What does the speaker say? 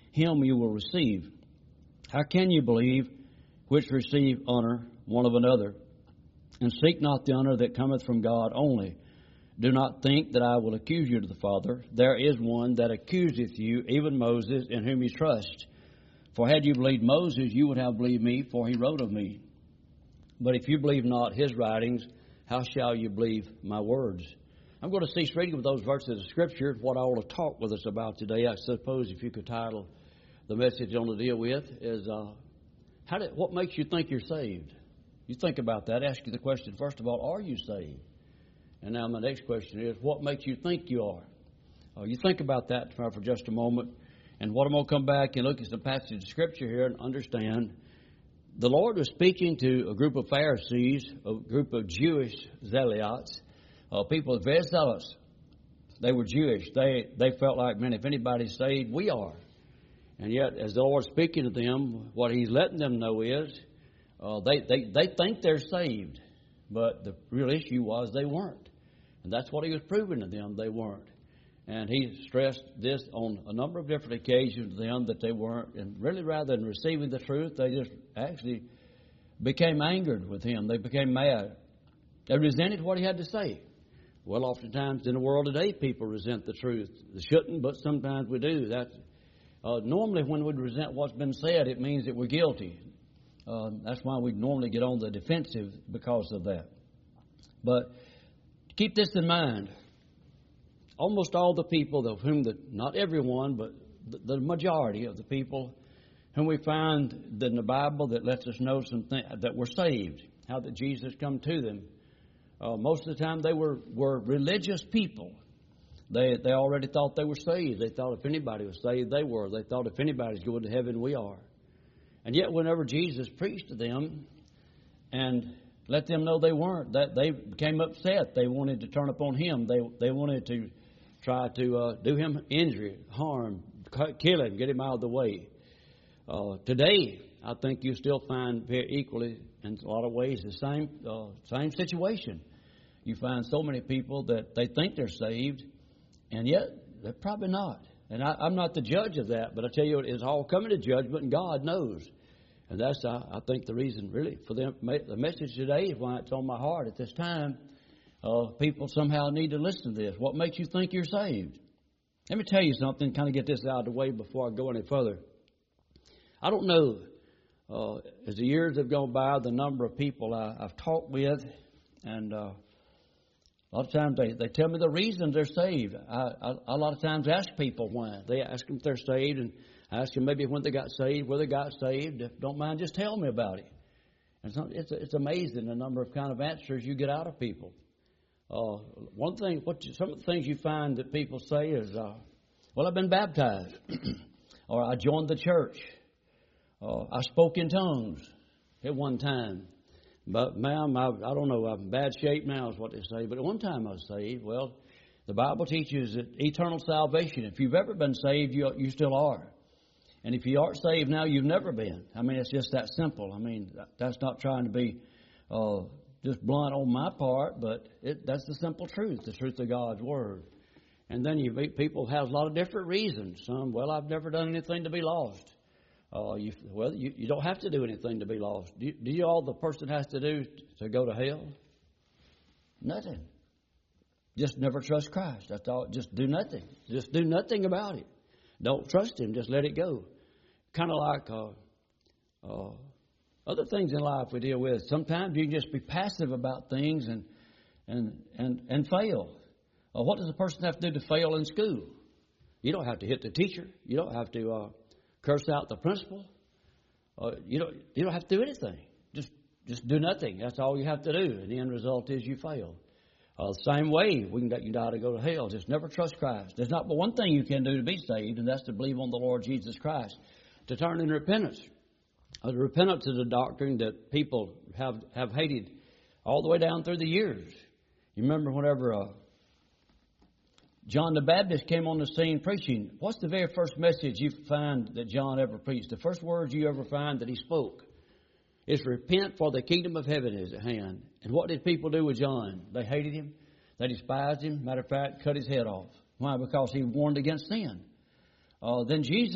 him you will receive. How can you believe which receive honor one of another? And seek not the honor that cometh from God only. Do not think that I will accuse you to the Father. There is one that accuseth you, even Moses, in whom you trust. For had you believed Moses, you would have believed me, for he wrote of me. But if you believe not his writings, how shall you believe my words? I'm going to cease reading with those verses of Scripture. What I want to talk with us about today, I suppose if you could title the message I want to deal with, is what makes you think you're saved? You think about that. Ask you the question, first of all, are you saved? And now my next question is, what makes you think you are? You think about that for just a moment. And what I'm going to come back and look at some passages of Scripture here and understand. The Lord was speaking to a group of Pharisees, a group of Jewish zealots, people very zealous. They were Jewish. They felt like, man, if anybody's saved, we are. And yet, as the Lord's speaking to them, what He's letting them know is they think they're saved. But the real issue was they weren't. And that's what He was proving to them, they weren't. And He stressed this on a number of different occasions to them that they weren't. And really, rather than receiving the truth, they just actually became angered with Him. They became mad. They resented what He had to say. Well, oftentimes in the world today, people resent the truth. They shouldn't, but sometimes we do. Normally, when we resent what's been said, it means that we're guilty. That's why we normally get on the defensive because of that. But keep this in mind. Almost all the people of whom, not everyone, but the majority of the people whom we find in the Bible that lets us know that we're saved, how that Jesus come to them. Most of the time they were religious people. They already thought they were saved. They thought if anybody was saved, they were. They thought if anybody's going to heaven, we are. And yet whenever Jesus preached to them and let them know they weren't, that they became upset. They wanted to turn upon Him. They wanted to try to do Him injury, harm, kill Him, get Him out of the way. Today, I think you still find very equally, in a lot of ways, the same situation. You find so many people that they think they're saved, and yet they're probably not. And I'm not the judge of that, but I tell you, it's all coming to judgment, and God knows. And that's, I think, the reason, really, for the message today is why it's on my heart at this time. People somehow need to listen to this. What makes you think you're saved? Let me tell you something, kind of get this out of the way before I go any further. I don't know, as the years have gone by, the number of people I've talked with, and a lot of times they tell me the reasons they're saved. I a lot of times ask people why. They ask them if they're saved, and I ask them maybe when they got saved, where they got saved. If don't mind, just tell me about it. And it's amazing the number of kind of answers you get out of people. One thing, some of the things you find that people say is, well, I've been baptized, or I joined the church, I spoke in tongues at one time. But, ma'am, I don't know, I'm in bad shape now is what they say. But at one time I was saved. Well, the Bible teaches that eternal salvation. If you've ever been saved, you still are. And if you aren't saved now, you've never been. I mean, it's just that simple. I mean, that's not trying to be just blunt on my part, but that's the simple truth, the truth of God's Word. And then you meet people who have a lot of different reasons. Some, well, I've never done anything to be lost. You don't have to do anything to be lost. Do you all the person has to do to go to hell? Nothing. Just never trust Christ. That's all. Just do nothing. Just do nothing about it. Don't trust Him. Just let it go. Kind of like other things in life we deal with. Sometimes you can just be passive about things and fail. What does a person have to do to fail in school? You don't have to hit the teacher. You don't have to curse out the principal. You don't have to do anything. Just do nothing. That's all you have to do. And the end result is you fail. Same way, we can get you die to go to hell. Just never trust Christ. There's not but one thing you can do to be saved, and that's to believe on the Lord Jesus Christ, to turn in repentance. Repentance is a doctrine that people have hated all the way down through the years. You remember whenever John the Baptist came on the scene preaching, what's the very first message you find that John ever preached? The first words you ever find that he spoke is repent, for the kingdom of heaven is at hand. And what did people do with John? They hated him. They despised him. Matter of fact, cut his head off. Why? Because he warned against sin. Then Jesus